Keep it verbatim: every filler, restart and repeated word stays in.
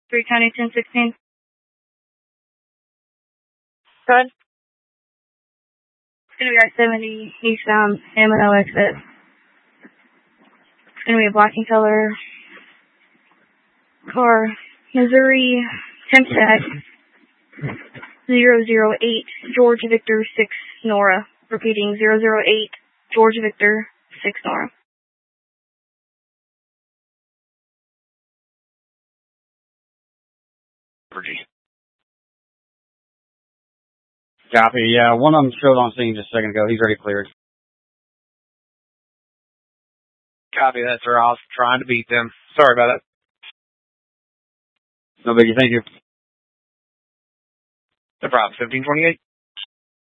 three County ten sixteen. Go ahead. It's going to be our seventy eastbound M and O exit. It's going to be a black and color car. Missouri temp tag zero zero eight George Victor six Nora. Repeating zero zero eight George Victor six Nora. Copy. Yeah, one of them showed on scene just a second ago. He's already cleared. Copy that, sir. I was trying to beat them. Sorry about that. No biggie. Thank you. No problem. fifteen twenty-eight.